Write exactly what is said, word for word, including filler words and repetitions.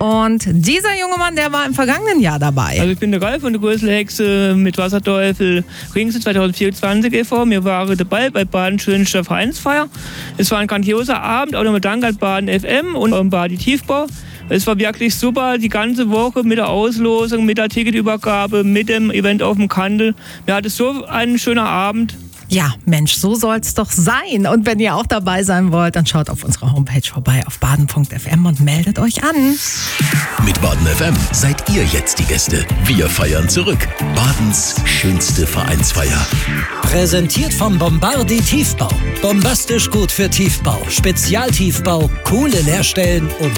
Und dieser junge Mann, der war im vergangenen Jahr dabei. Also ich bin der Ralf von der Gröselhexe mit Wasserteufel Ringsel zwanzig vierundzwanzig e V Wir waren dabei bei Baden schönster Vereinsfeier. Es war ein grandioser Abend, auch nochmal Dank an Baden F M und an Baden Tiefbau. Es war wirklich super, die ganze Woche mit der Auslosung, mit der Ticketübergabe, mit dem Event auf dem Kandel. Wir hatten so einen schönen Abend. Ja, Mensch, so soll's doch sein. Und wenn ihr auch dabei sein wollt, dann schaut auf unserer Homepage vorbei auf baden punkt f m und meldet euch an. Mit Baden F M seid ihr jetzt die Gäste. Wir feiern zurück. Badens schönste Vereinsfeier. Präsentiert vom Bombardi Tiefbau. Bombastisch gut für Tiefbau. Spezialtiefbau, coole Leerstellen und